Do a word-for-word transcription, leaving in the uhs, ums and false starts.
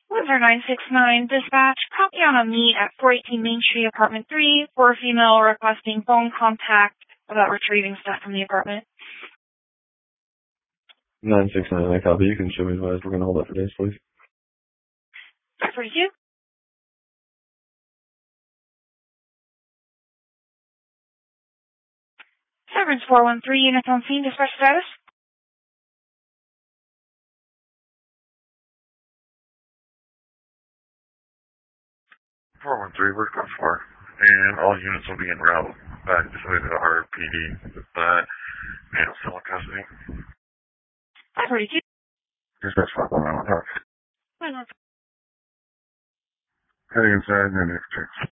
Windsor nine six nine, dispatch, copy on a meet at four eighteen Main Street, apartment three, for a female requesting phone contact about retrieving stuff from the apartment. nine six nine, I copy. You can show me advised. We're going to hold that for days, please. forty-two. Severance four one three, units on scene, dispatch status. four one three, we're code four, and all units will be en route back this way to the R P D. But, man, still in custody. forty-two. Dispatch five one nine one, talk. Heading inside and then next check.